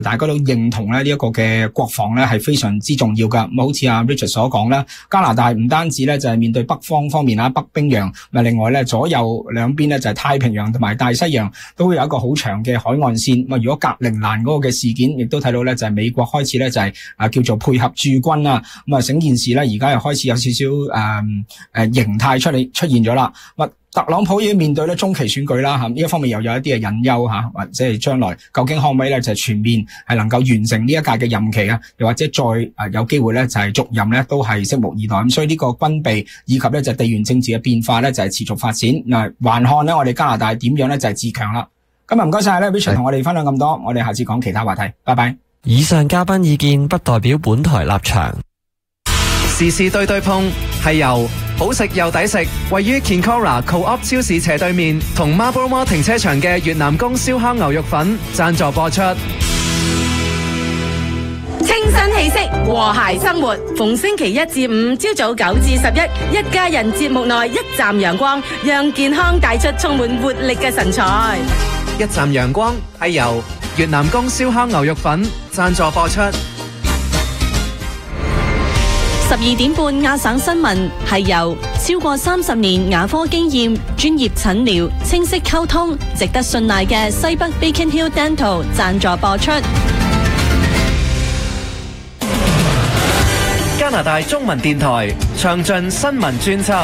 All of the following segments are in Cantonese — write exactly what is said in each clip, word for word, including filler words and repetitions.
大家都認同咧呢一個嘅國防咧係非常之重要噶。咁好似阿 Richard 所講啦，加拿大唔單止咧就係面對北方方面啊，北冰洋，咪另外咧左右兩邊咧就係太平洋同埋大西洋都會有一個好長嘅海岸線。咁啊，如果格陵蘭嗰個嘅事件，亦都睇到咧就係美國開始咧就係啊叫做配合駐軍啦。咁啊整件事咧而家又開始有少少誒誒形態出嚟出現咗啦。特朗普要面對咧中期選舉啦，吓呢一方面又有一啲嘅隱憂吓，或者係將來究竟可唔可以咧就係全面係能夠完成呢一屆嘅任期啊，又或者再誒有機會咧就係續任咧都係拭目以待。咁所以呢個軍備以及咧就係地緣政治嘅變化咧就係持續發展。嗱，還看咧我哋加拿大點樣咧就係自強啦。今日唔該晒咧 Richard 同我哋分享咁多，我哋下次講其他話題，拜拜。 以上嘉賓意見不代表本台立場。 時事對對碰係由好食又抵食，位於 Kinkora Co-op 超市斜對面同 Marlborough Mall 停車場嘅越南宮燒烤牛肉粉贊助播出。 清新氣息，和諧生活。逢星期一至五朝早九至十一，一家人節目內一站陽光，讓健康帶出充滿活力嘅神采。 一站陽光係由越南宮燒烤牛肉粉贊助播出。 十二點半亞省新聞係由超過三十年牙科經驗、專業診療、清晰溝通、值得信賴嘅西北 Beacon Hill Dental 贊助播出。 加拿大中文電台詳盡新聞專輯。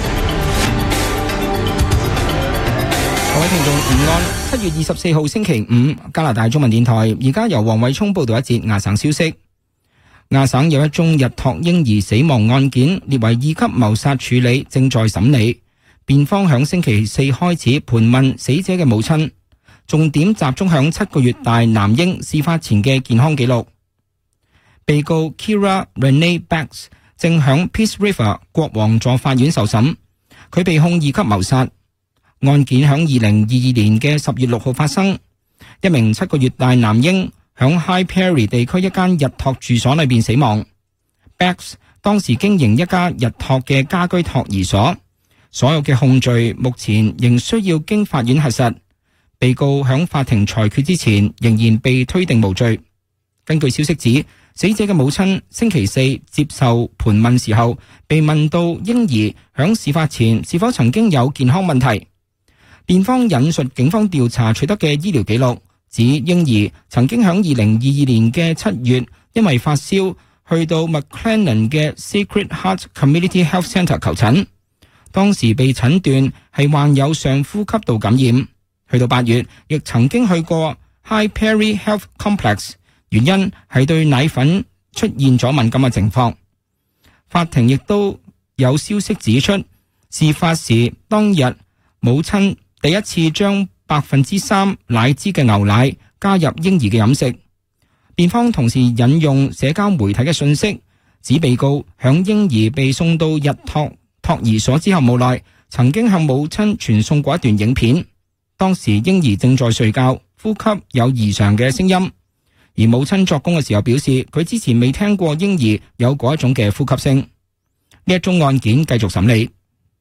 各位聽眾午安，七月二十四號星期五，加拿大中文電台而家由黃偉聰報道一節亞省消息。亞省有一宗日托嬰兒死亡案件列為二級謀殺處理，正在審理。辯方響星期四開始盤問死者嘅母親，重點集中響七個月大男嬰事發前嘅健康記錄。被告 Kira Renee Bax 正響 Peace River 國王座法院受審，佢被控二級謀殺。案件響二零二二年嘅十月六號發生，一名七個月大男嬰響 High Perry 地區一間日托住所裏邊死亡。Bax 當時經營一家日托嘅家居托兒所，所有嘅控罪目前仍需要經法院核實。被告響法庭裁決之前仍然被推定無罪。根據消息指，死者嘅母親星期四接受盤問時候，被問到嬰兒響事發前是否曾經有健康問題。辯方引述警方調查取得嘅醫療記錄，指嬰兒曾經響二零二二年嘅七月因為發燒去到 McLennan 嘅 Sacred Heart Community Health Centre 求診，當時被診斷係患有上呼吸道感染。去到八月亦曾經去過 High Perry Health Complex， 原因係對奶粉出現咗敏感嘅情況。法庭亦都有消息指出，事發時當日母親第一次將百分之三奶脂嘅牛奶加入嬰兒嘅飲食。辯方同時引用社交媒體嘅信息，指被告響嬰兒被送到日托托兒所之後冇耐，曾經向母親傳送過一段影片。當時嬰兒正在睡覺，呼吸有異常嘅聲音，而母親作供嘅時候表示，佢之前未聽過嬰兒有嗰一種嘅呼吸聲。呢一宗案件繼續審理。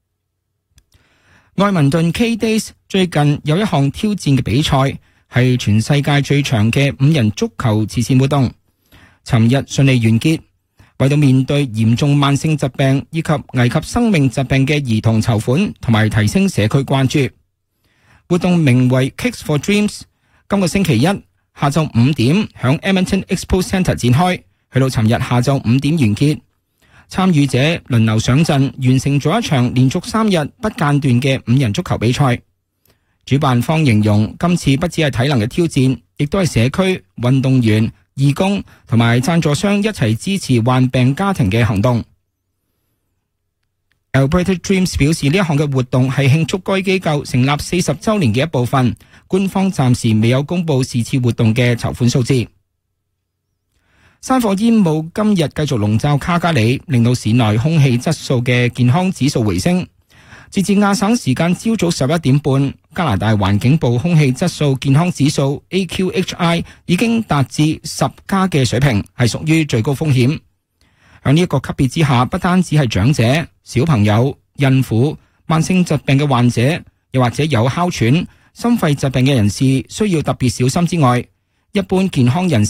愛民頓 K-Days 最近有一項挑戰嘅比賽，係全世界最長嘅五人足球慈善活動，尋日順利完結，為到面對嚴重慢性疾病以及危及生命疾病嘅兒童籌款，同埋提升社區關注。活動名為 Kicks for Dreams， 今個星期一下晝五點響 Edmonton Expo Centre 展開，去到尋日下晝五點完結。參與者輪流上陣，完成咗一場連續三日不間斷嘅五人足球比賽。主辦方形容今次不只係體能嘅挑戰，亦都係社區運動員、義工同埋贊助商一齊支持患病家庭嘅行動。Alberta Dreams 表示呢一項嘅活動係慶祝該機構成立四十周年嘅一部分，官方暫時未有公布是次活動嘅籌款數字。山火煙霧今日繼續籠罩卡加里，令到市內空氣質素嘅健康指數回升。截至亞省時間朝早十一點半，加拿大環境部空氣質素健康指數 A Q H I 已經達至十加嘅水平，係屬於最高風險。喺呢一個級別之下，不單止係長者、小朋友、孕婦、慢性疾病嘅患者，又或者有哮喘、心肺疾病嘅人士需要特別小心之外， 一般健康人士